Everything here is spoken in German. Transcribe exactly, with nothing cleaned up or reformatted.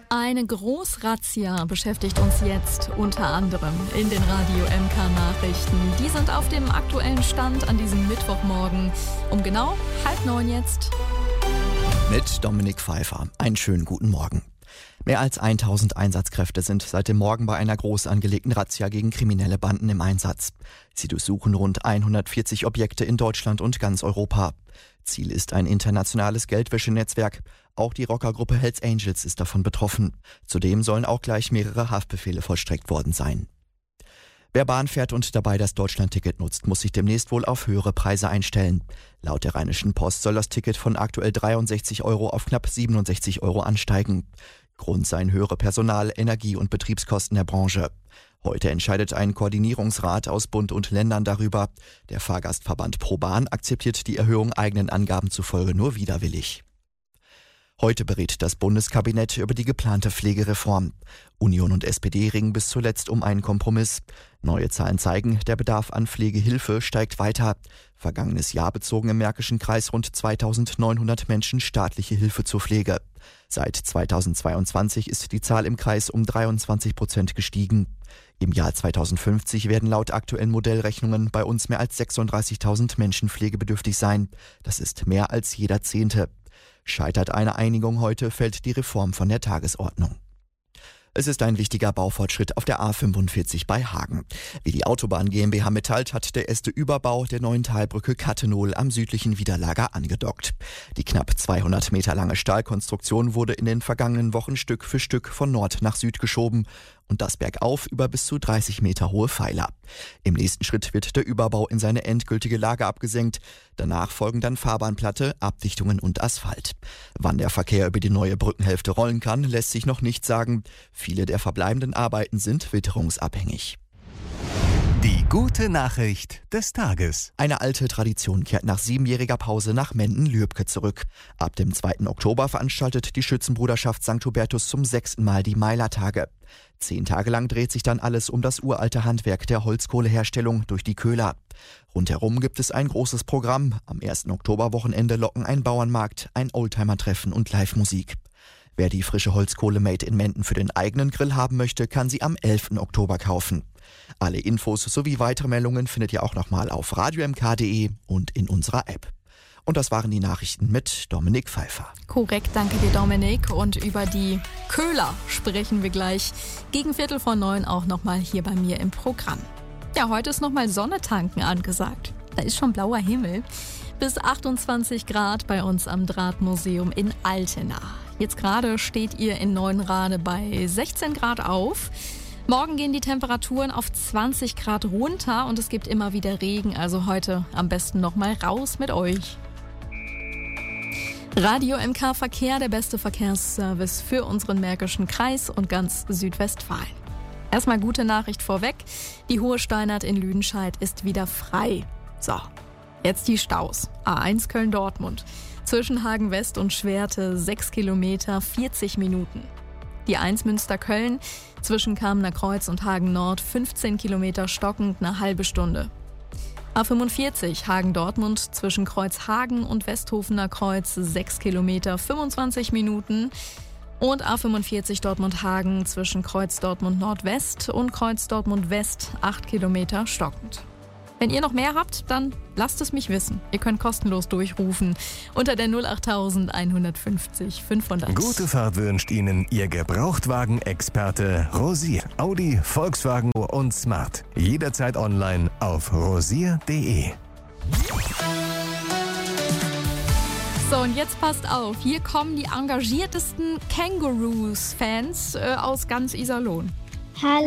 Eine Großrazzia beschäftigt uns jetzt unter anderem in den Radio M K-Nachrichten. Die sind auf dem aktuellen Stand an diesem Mittwochmorgen um genau halb neun jetzt. Mit Dominik Pfeiffer. Einen schönen guten Morgen. Mehr als tausend Einsatzkräfte sind seit dem Morgen bei einer groß angelegten Razzia gegen kriminelle Banden im Einsatz. Sie durchsuchen rund hundertvierzig Objekte in Deutschland und ganz Europa. Ziel ist ein internationales Geldwäschenetzwerk. Auch die Rockergruppe Hells Angels ist davon betroffen. Zudem sollen auch gleich mehrere Haftbefehle vollstreckt worden sein. Wer Bahn fährt und dabei das Deutschlandticket nutzt, muss sich demnächst wohl auf höhere Preise einstellen. Laut der Rheinischen Post soll das Ticket von aktuell dreiundsechzig Euro auf knapp siebenundsechzig Euro ansteigen. Grund seien höhere Personal-, Energie- und Betriebskosten der Branche. Heute entscheidet ein Koordinierungsrat aus Bund und Ländern darüber. Der Fahrgastverband ProBahn akzeptiert die Erhöhung eigenen Angaben zufolge nur widerwillig. Heute berät das Bundeskabinett über die geplante Pflegereform. Union und S P D ringen bis zuletzt um einen Kompromiss. Neue Zahlen zeigen, der Bedarf an Pflegehilfe steigt weiter. Vergangenes Jahr bezogen im Märkischen Kreis rund zweitausendneunhundert Menschen staatliche Hilfe zur Pflege. Seit zweitausendzweiundzwanzig ist die Zahl im Kreis um dreiundzwanzig Prozent gestiegen. Im Jahr zweitausendfünfzig werden laut aktuellen Modellrechnungen bei uns mehr als sechsunddreißigtausend Menschen pflegebedürftig sein. Das ist mehr als jeder Zehnte. Scheitert eine Einigung heute, fällt die Reform von der Tagesordnung. Es ist ein wichtiger Baufortschritt auf der A fünfundvierzig bei Hagen. Wie die Autobahn GmbH mitteilt, hat der erste Überbau der neuen Talbrücke Kathenohl am südlichen Widerlager angedockt. Die knapp zweihundert Meter lange Stahlkonstruktion wurde in den vergangenen Wochen Stück für Stück von Nord nach Süd geschoben und das bergauf über bis zu dreißig Meter hohe Pfeiler. Im nächsten Schritt wird der Überbau in seine endgültige Lage abgesenkt. Danach folgen dann Fahrbahnplatte, Abdichtungen und Asphalt. Wann der Verkehr über die neue Brückenhälfte rollen kann, lässt sich noch nicht sagen. Viele der verbleibenden Arbeiten sind witterungsabhängig. Die gute Nachricht des Tages. Eine alte Tradition kehrt nach siebenjähriger Pause nach Menden-Lübke zurück. Ab dem zweiten Oktober veranstaltet die Schützenbruderschaft Sankt Hubertus zum sechsten Mal die Meilertage. Zehn Tage lang dreht sich dann alles um das uralte Handwerk der Holzkohleherstellung durch die Köhler. Rundherum gibt es ein großes Programm. Am ersten Oktoberwochenende locken ein Bauernmarkt, ein Oldtimer-Treffen und Live-Musik. Wer die frische Holzkohle made in Menden für den eigenen Grill haben möchte, kann sie am elften Oktober kaufen. Alle Infos sowie weitere Meldungen findet ihr auch nochmal auf radio m k punkt d e und in unserer App. Und das waren die Nachrichten mit Dominik Pfeiffer. Korrekt, danke dir Dominik. Und über die Köhler sprechen wir gleich gegen Viertel vor neun auch nochmal hier bei mir im Programm. Ja, heute ist nochmal Sonne tanken angesagt. Da ist schon blauer Himmel. Bis achtundzwanzig Grad bei uns am Drahtmuseum in Altena. Jetzt gerade steht ihr in Neuenrade bei sechzehn Grad auf. Morgen gehen die Temperaturen auf zwanzig Grad runter und es gibt immer wieder Regen. Also heute am besten nochmal raus mit euch. Radio M K Verkehr, der beste Verkehrsservice für unseren Märkischen Kreis und ganz Südwestfalen. Erstmal gute Nachricht vorweg. Die Hohe Steinert in Lüdenscheid ist wieder frei. So, jetzt die Staus. A eins Köln-Dortmund. Zwischen Hagen West und Schwerte sechs Kilometer, vierzig Minuten. Die eins Münster-Köln zwischen Kamener Kreuz und Hagen Nord fünfzehn Kilometer stockend, eine halbe Stunde. A fünfundvierzig Hagen-Dortmund zwischen Kreuz Hagen und Westhofener Kreuz sechs Kilometer, fünfundzwanzig Minuten. Und A fünfundvierzig Dortmund-Hagen zwischen Kreuz Dortmund Nordwest und Kreuz Dortmund West acht Kilometer stockend. Wenn ihr noch mehr habt, dann lasst es mich wissen. Ihr könnt kostenlos durchrufen unter der null acht eins fünfzig fünfhundert. Gute Fahrt wünscht Ihnen Ihr Gebrauchtwagen-Experte Rosier. Audi, Volkswagen und Smart. Jederzeit online auf rosier punkt de. So, und jetzt passt auf. Hier kommen die engagiertesten Kangaroos-Fans äh, aus ganz Iserlohn. Hallo.